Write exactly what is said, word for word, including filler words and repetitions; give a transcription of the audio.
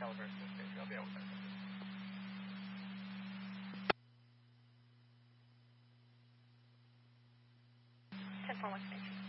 caliber station. I'll be able to. ten four one station.